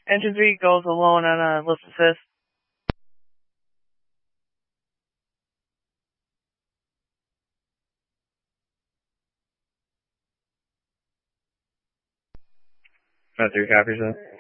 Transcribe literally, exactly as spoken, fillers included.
Engine three goes alone on a lift assist. Five three copies that.